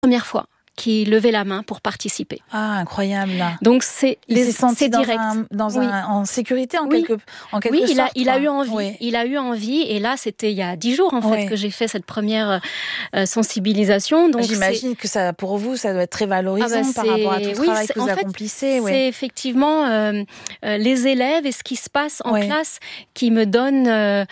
première fois qui levait la main pour participer. Ah, incroyable. Donc c'est direct. En sécurité en quelque sorte. Il a eu envie. Oui. Il a eu envie et là c'était il y a 10 jours en fait que j'ai fait cette première sensibilisation. Donc j'imagine que ça pour vous ça doit être très valorisant par rapport à tout le travail que vous accomplissez. C'est effectivement les élèves et ce qui se passe en classe qui me donne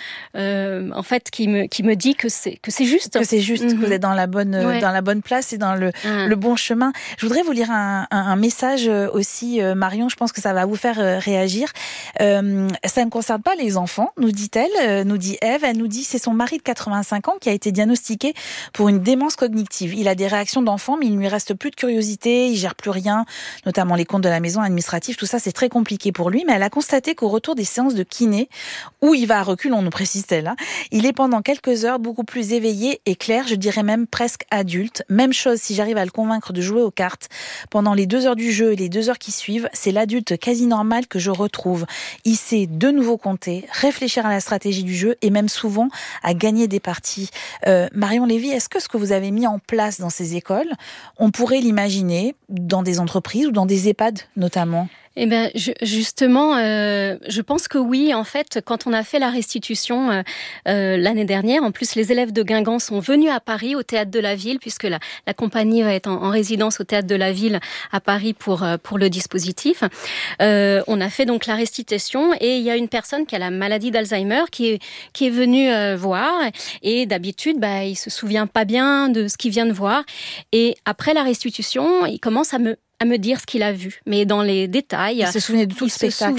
en fait qui me dit que c'est juste. Que c'est juste, que vous êtes dans la bonne place et dans le bon chemin. Je voudrais vous lire un message aussi, Marion, je pense que ça va vous faire réagir. Ça ne concerne pas les enfants, nous dit-elle, nous dit Ève. Elle nous dit c'est son mari de 85 ans qui a été diagnostiqué pour une démence cognitive. Il a des réactions d'enfant, mais il ne lui reste plus de curiosité, il gère plus rien, notamment les comptes de la maison, administratifs, tout ça, c'est très compliqué pour lui. Mais elle a constaté qu'au retour des séances de kiné, où il va à reculons, nous précise-t-elle, il est pendant quelques heures beaucoup plus éveillé et clair, je dirais même presque adulte. Même chose si j'arrive à le convaincre de jouer aux cartes. Pendant les 2 heures du jeu et les 2 heures qui suivent, c'est l'adulte quasi normal que je retrouve. Il sait de nouveau compter, réfléchir à la stratégie du jeu et même souvent à gagner des parties. Marion Lévy, est-ce que ce que vous avez mis en place dans ces écoles, on pourrait l'imaginer dans des entreprises ou dans des EHPAD notamment ? Eh bien, justement, je pense que oui. En fait, quand on a fait la restitution l'année dernière, en plus, les élèves de Guingamp sont venus à Paris, au Théâtre de la Ville, puisque la compagnie va être en résidence au Théâtre de la Ville à Paris pour le dispositif. On a fait donc la restitution et il y a une personne qui a la maladie d'Alzheimer qui est venue voir et d'habitude, il se souvient pas bien de ce qu'il vient de voir. Et après la restitution, il commence à me dire ce qu'il a vu, mais dans les détails. Il se souvenait de tout le spectacle.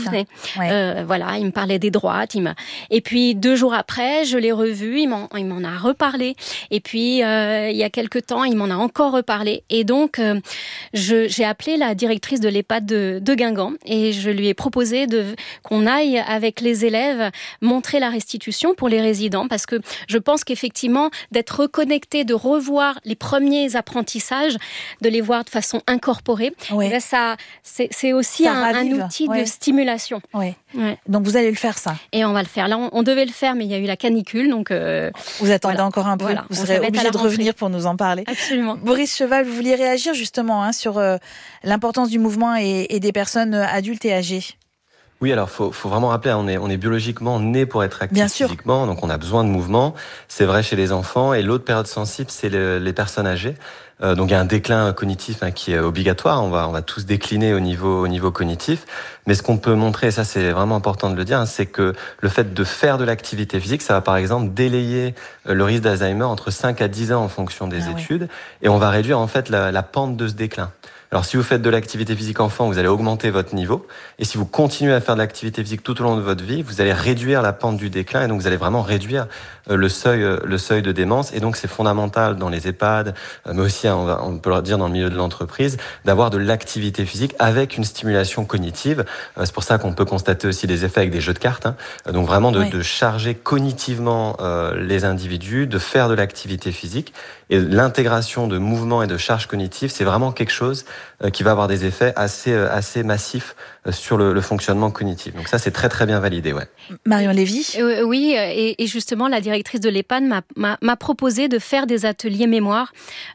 Il me parlait des droites. Et puis 2 jours après, je l'ai revu. Il m'en a reparlé. Et puis il y a quelque temps, il m'en a encore reparlé. Et donc j'ai appelé la directrice de l'EHPAD de Guingamp et je lui ai proposé qu'on aille avec les élèves montrer la restitution pour les résidents, parce que je pense qu'effectivement d'être reconnecté, de revoir les premiers apprentissages, de les voir de façon incorporée. Là, ça, c'est aussi un outil de stimulation. Donc vous allez le faire, ça. Et on va le faire. Là, on devait le faire, mais il y a eu la canicule, donc. Vous attendez encore un peu. Vous serez obligé de revenir pour nous en parler. Absolument. Boris Cheval, vous vouliez réagir justement sur l'importance du mouvement et des personnes adultes et âgées. Oui, alors faut vraiment rappeler, on est biologiquement né pour être actif physiquement, donc on a besoin de mouvement. C'est vrai chez les enfants, et l'autre période sensible, c'est les personnes âgées. Donc il y a un déclin cognitif qui est obligatoire. On va tous décliner au niveau cognitif. Mais ce qu'on peut montrer, et ça c'est vraiment important de le dire, c'est que le fait de faire de l'activité physique, ça va par exemple délayer le risque d'Alzheimer entre 5 à 10 ans en fonction des études, et on va réduire en fait la pente de ce déclin. Alors si vous faites de l'activité physique enfant, vous allez augmenter votre niveau, et si vous continuez à faire de l'activité physique tout au long de votre vie, vous allez réduire la pente du déclin, et donc vous allez vraiment réduire le seuil de démence. Et donc c'est fondamental dans les EHPAD, mais aussi on peut le dire dans le milieu de l'entreprise, d'avoir de l'activité physique avec une stimulation cognitive. C'est pour ça qu'on peut constater aussi des effets avec des jeux de cartes. Donc vraiment de charger cognitivement les individus, de faire de l'activité physique. Et l'intégration de mouvements et de charges cognitives, c'est vraiment quelque chose qui va avoir des effets assez massifs sur le fonctionnement cognitif. Donc ça, c'est très très bien validé. Marion Lévy. Oui, et justement, la directrice de l'EHPAD m'a proposé de faire des ateliers mémoire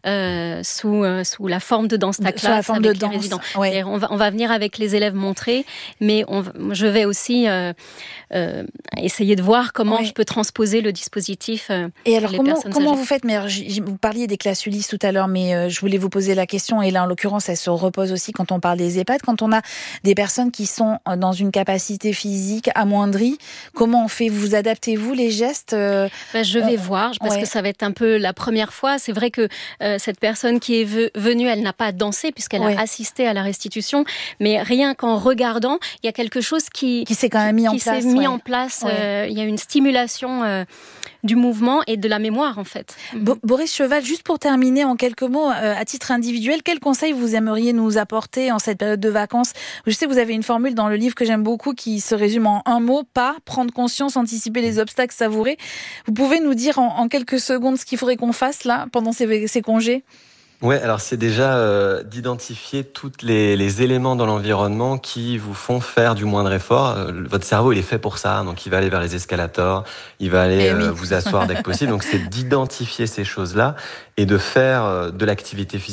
sous la forme de danse avec les résidents. On va venir avec les élèves montrer, mais je vais aussi essayer de voir comment je peux transposer le dispositif. Et alors, comment vous faites? Mais vous parliez des classes Ulysse tout à l'heure, mais je voulais vous poser la question, et là, en l'occurrence, elle se repose aussi quand on parle des EHPAD. Quand on a des personnes qui sont dans une capacité physique amoindrie, comment on fait? Vous adaptez-vous les gestes? Je vais voir, parce que ça va être un peu la première fois. C'est vrai que cette personne qui est venue, elle n'a pas dansé puisqu'elle a assisté à la restitution, mais rien qu'en regardant, il y a quelque chose qui s'est quand même mis en place. Il y a une stimulation du mouvement et de la mémoire, en fait. Boris Cheval, juste pour terminer en quelques mots, à titre individuel, quel conseil vous aimeriez nous apporter en cette période de vacances? Je sais que vous avez une formule dans le livre que j'aime beaucoup qui se résume en un mot: prendre conscience, anticiper les obstacles, savourer. Vous pouvez nous dire en quelques secondes ce qu'il faudrait qu'on fasse là, pendant ces congés? Ouais, alors c'est déjà d'identifier tous les éléments dans l'environnement qui vous font faire du moindre effort. Votre cerveau, il est fait pour ça, donc il va aller vers les escalators, il va aller vous asseoir dès que possible. Donc c'est d'identifier ces choses-là et de faire de l'activité physique